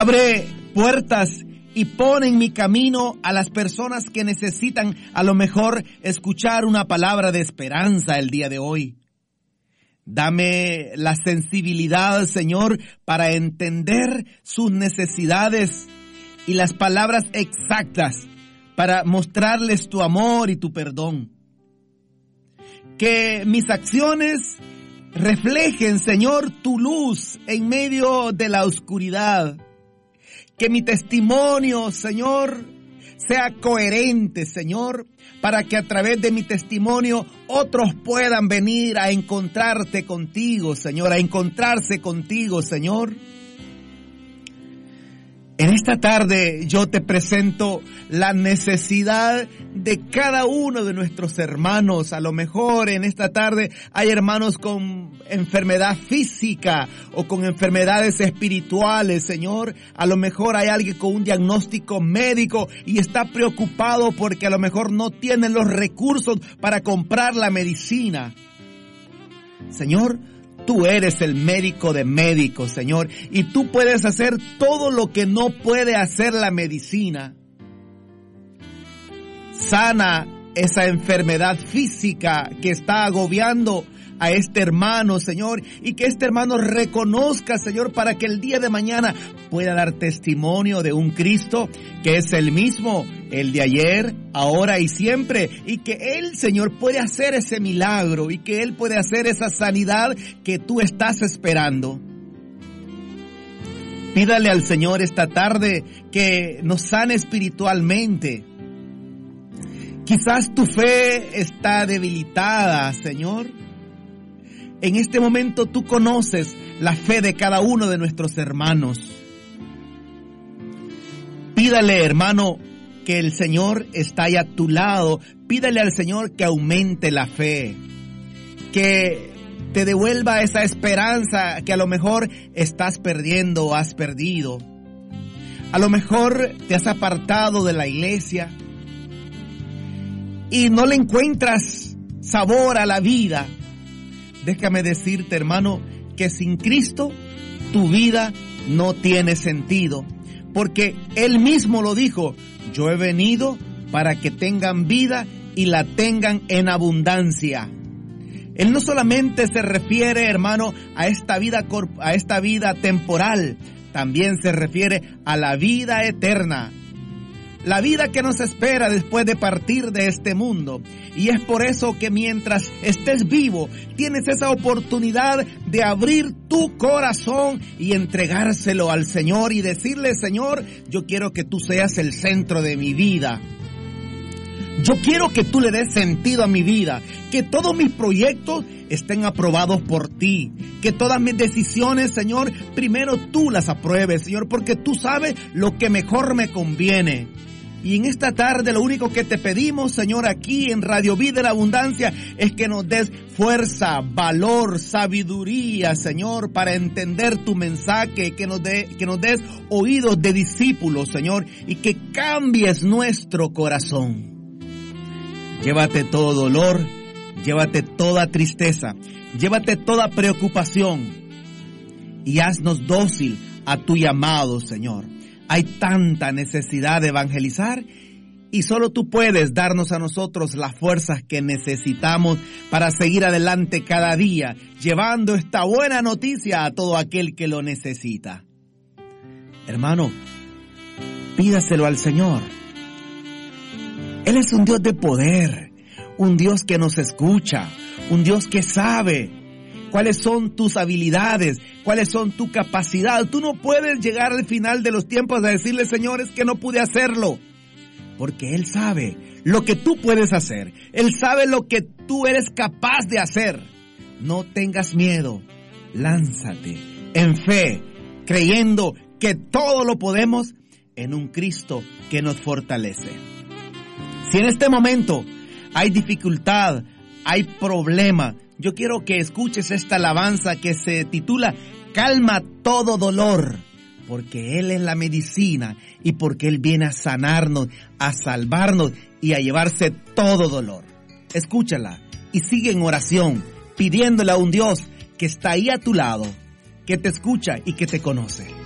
Abre puertas y pone en mi camino a las personas que necesitan a lo mejor escuchar una palabra de esperanza el día de hoy. Dame la sensibilidad, Señor, para entender sus necesidades y las palabras exactas para mostrarles tu amor y tu perdón. Que mis acciones reflejen, Señor, tu luz en medio de la oscuridad. Que mi testimonio, Señor, sea coherente, Señor, para que a través de mi testimonio otros puedan venir a encontrarte contigo, Señor, a encontrarse contigo, Señor. En esta tarde yo te presento la necesidad de cada uno de nuestros hermanos. A lo mejor en esta tarde hay hermanos con enfermedad física o con enfermedades espirituales, Señor. A lo mejor hay alguien con un diagnóstico médico y está preocupado porque a lo mejor no tiene los recursos para comprar la medicina. Señor, tú eres el médico de médicos, Señor, y tú puedes hacer todo lo que no puede hacer la medicina. Sana esa enfermedad física que está agobiando a este hermano, Señor, y que este hermano reconozca, Señor, para que el día de mañana pueda dar testimonio de un Cristo que es el mismo, el de ayer, ahora y siempre, y que Él, Señor, puede hacer ese milagro y que Él puede hacer esa sanidad que tú estás esperando. Pídale al Señor esta tarde que nos sane espiritualmente. Quizás tu fe está debilitada, Señor. En este momento tú conoces la fe de cada uno de nuestros hermanos. Pídale, hermano, que el Señor está ahí a tu lado. Pídale al Señor que aumente la fe, que te devuelva esa esperanza que a lo mejor estás perdiendo o has perdido. A lo mejor te has apartado de la iglesia y no le encuentras sabor a la vida. Déjame decirte, hermano, que sin Cristo tu vida no tiene sentido, porque Él mismo lo dijo: yo he venido para que tengan vida y la tengan en abundancia. Él no solamente se refiere, hermano, a esta vida temporal, también se refiere a la vida eterna. La vida que nos espera después de partir de este mundo. Y es por eso que mientras estés vivo, tienes esa oportunidad de abrir tu corazón y entregárselo al Señor y decirle: Señor, yo quiero que tú seas el centro de mi vida. Yo quiero que tú le des sentido a mi vida, que todos mis proyectos estén aprobados por ti, que todas mis decisiones, Señor, primero tú las apruebes, Señor, porque tú sabes lo que mejor me conviene. Y en esta tarde lo único que te pedimos, Señor, aquí en Radio Vida en Abundancia, es que nos des fuerza, valor, sabiduría, Señor, para entender tu mensaje, que nos des oídos de discípulos, Señor, y que cambies nuestro corazón. Llévate todo dolor, llévate toda tristeza, llévate toda preocupación y haznos dócil a tu llamado, Señor. Hay tanta necesidad de evangelizar y solo tú puedes darnos a nosotros las fuerzas que necesitamos para seguir adelante cada día, llevando esta buena noticia a todo aquel que lo necesita. Hermano, pídaselo al Señor. Él es un Dios de poder, un Dios que nos escucha, un Dios que sabe cuáles son tus habilidades, cuáles son tu capacidad. Tú no puedes llegar al final de los tiempos a decirle: Señor, es que no pude hacerlo. Porque Él sabe lo que tú puedes hacer. Él sabe lo que tú eres capaz de hacer. No tengas miedo. Lánzate en fe, creyendo que todo lo podemos en un Cristo que nos fortalece. Si en este momento hay dificultad, hay problema, yo quiero que escuches esta alabanza que se titula Calma todo dolor, porque Él es la medicina y porque Él viene a sanarnos, a salvarnos y a llevarse todo dolor. Escúchala y sigue en oración, pidiéndole a un Dios que está ahí a tu lado, que te escucha y que te conoce.